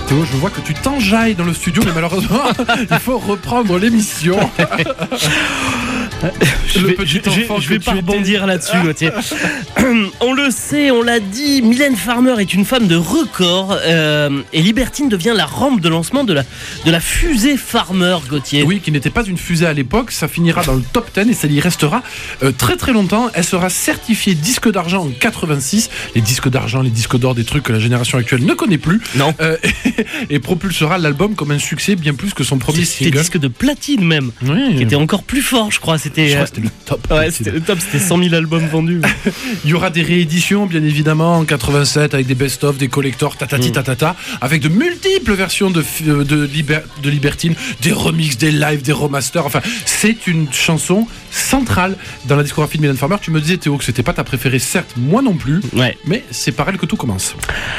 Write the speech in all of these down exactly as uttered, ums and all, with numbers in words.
Théo, je vois que tu t'enjailles dans le studio, mais malheureusement, il faut reprendre l'émission. Je vais, je, je, je vais pas rebondir étais... là-dessus, Gauthier. On le sait, on l'a dit, Mylène Farmer est une femme de record euh, et Libertine devient la rampe de lancement de la, de la fusée Farmer, Gauthier. Oui, qui n'était pas une fusée à l'époque, ça finira dans le top dix et ça y restera euh, très très longtemps. Elle sera certifiée disque d'argent en quatre-vingt-six. Les disques d'argent, les disques d'or, des trucs que la génération actuelle ne connaît plus. Non. Euh, et, et propulsera l'album comme un succès bien plus que son premier c'était single. C'était disque de platine même, oui. Qui était encore plus fort, je crois. C'était, je crois que c'était le top. Ouais, c'était le top, c'était cent mille albums vendus. Il y aura des rééditions, bien évidemment, en quatre-vingt-sept, avec des best-of, des collectors, tatati tatata, avec de multiples versions de, de, Liber, de Libertine, des remixes, des lives, des remasters. Enfin, c'est une chanson centrale dans la discographie de Mylène Farmer. Tu me disais, Théo, que c'était pas ta préférée, certes, moi non plus, ouais. Mais c'est par elle que tout commence.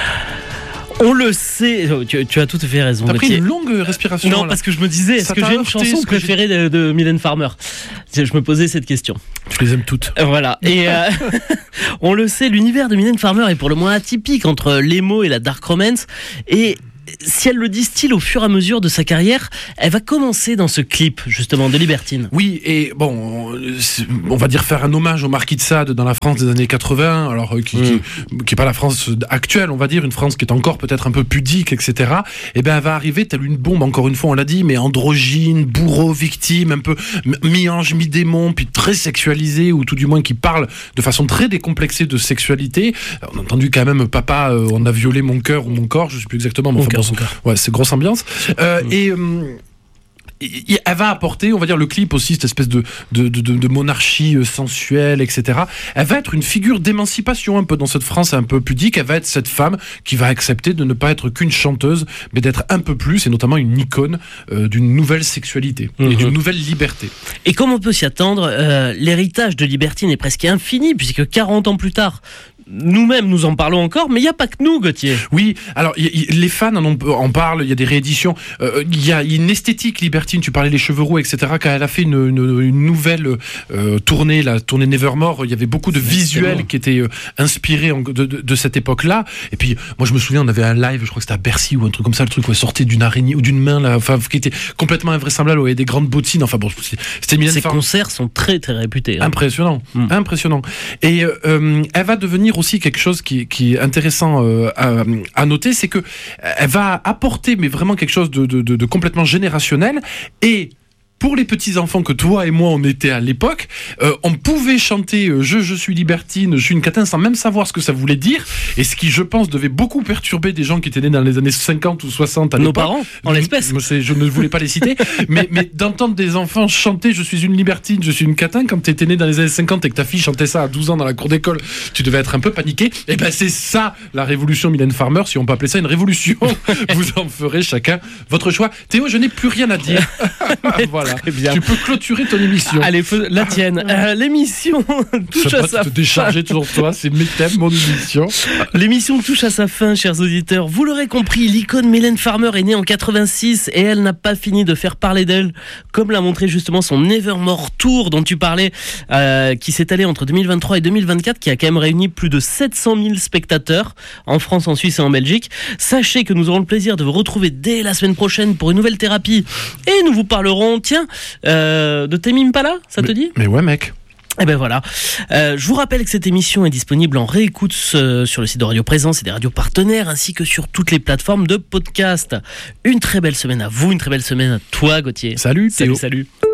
On le sait, tu, tu as tout à fait raison. T'as pris une longue respiration. Non, là. Parce que je me disais, est-ce que j'ai une chanson préférée de, de Mylène Farmer ? Je me posais cette question. Tu les aimes toutes. Voilà. Et euh, on le sait, l'univers de Mylène Farmer est pour le moins atypique entre l'emo et la dark romance. Et si elle le distille au fur et à mesure de sa carrière, elle va commencer dans ce clip justement de Libertine. Oui, et bon, on va dire faire un hommage au Marquis de Sade dans la France des années quatre-vingts, alors qui, mmh. qui, qui est pas la France actuelle, on va dire, une France qui est encore peut-être un peu pudique, et cetera. Et ben elle va arriver telle une bombe, encore une fois, on l'a dit, mais androgyne, bourreau, victime, un peu mi-ange, mi-démon, puis très sexualisé, ou tout du moins qui parle de façon très décomplexée de sexualité. On a entendu quand même Papa, euh, on a violé mon cœur ou mon corps, je sais plus exactement, mais enfin, bon, ouais, c'est grosse ambiance. Euh, mmh. Et euh, elle va apporter, on va dire, le clip aussi, cette espèce de, de, de, de monarchie sensuelle, et cetera. Elle va être une figure d'émancipation un peu dans cette France un peu pudique. Elle va être cette femme qui va accepter de ne pas être qu'une chanteuse, mais d'être un peu plus, et notamment une icône euh, d'une nouvelle sexualité mmh. et d'une nouvelle liberté. Et comme on peut s'y attendre, euh, l'héritage de Libertine est presque infini, puisque quarante ans plus tard, nous-mêmes nous en parlons encore, mais il n'y a pas que nous, Gauthier. Oui, alors y, y, les fans en, ont, en parlent, il y a des rééditions, il euh, y a une esthétique Libertine, tu parlais les cheveux roux, et cetera. Quand elle a fait une, une, une nouvelle euh, tournée, la tournée Nevermore, il y avait beaucoup de c'est visuels qui étaient euh, inspirés en, de, de, de cette époque-là. Et puis, moi je me souviens, on avait un live, je crois que c'était à Bercy ou un truc comme ça, le truc où elle sortait d'une araignée ou d'une main, là, enfin, qui était complètement invraisemblable, où il y avait des grandes bottines, enfin bon, c'était Mylène Ces Farmer. Concerts sont très très réputés. Hein. Impressionnant, mmh. impressionnant. Et euh, elle va devenir aussi quelque chose qui, qui est intéressant euh, à, à noter, c'est que elle va apporter mais vraiment quelque chose de, de, de, de complètement générationnel. Et pour les petits-enfants que toi et moi on était à l'époque, euh, on pouvait chanter euh, je, je suis libertine, je suis une catin sans même savoir ce que ça voulait dire, et ce qui je pense devait beaucoup perturber des gens qui étaient nés dans les années cinquante ou soixante à nos l'époque. Parents en l'espèce. Je, je ne voulais pas les citer, mais, mais d'entendre des enfants chanter je suis une libertine, je suis une catin quand tu étais né dans les années cinquante et que ta fille chantait ça à douze ans dans la cour d'école, tu devais être un peu paniqué. Et ben c'est ça la révolution Mylène Farmer, si on peut appeler ça une révolution. Vous en ferez chacun votre choix. Théo, je n'ai plus rien à dire. Voilà. Très bien. Tu peux clôturer ton émission. Allez, la tienne. Euh, l'émission touche à sa fin. Te décharger toujours toi, c'est mes thèmes, mon émission. L'émission touche à sa fin, chers auditeurs. Vous l'aurez compris, l'icône Mylène Farmer est née en quatre-vingt-six et elle n'a pas fini de faire parler d'elle, comme l'a montré justement son Nevermore Tour dont tu parlais, euh, qui s'est allé entre deux mille vingt-trois et deux mille vingt-quatre, qui a quand même réuni plus de sept cent mille spectateurs en France, en Suisse et en Belgique. Sachez que nous aurons le plaisir de vous retrouver dès la semaine prochaine pour une nouvelle thérapie et nous vous parlerons, tiens, Euh, de Tame Impala, ça mais, te dit ? Mais ouais, mec. Eh ben voilà. Euh, je vous rappelle que cette émission est disponible en réécoute euh, sur le site de Radio Présence et des radios partenaires, ainsi que sur toutes les plateformes de podcast. Une très belle semaine à vous, une très belle semaine à toi, Gauthier. Salut, Théo. Salut, salut.